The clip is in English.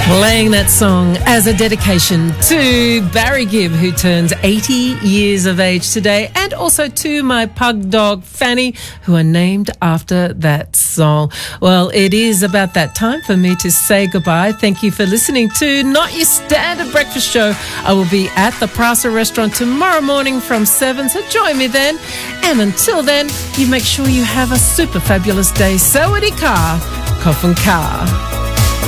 Playing that song as a dedication to Barry Gibb, who turns 80 years of age today, and also to my pug dog Fanny, who are named after that song. Well, it is about that time for me to say goodbye. Thank you for listening to Not Your Standard Breakfast Show. I will be at the Prasa restaurant tomorrow morning from 7, so join me then. And until then, you make sure you have a super fabulous day. Sawadee ka, Koffin ka.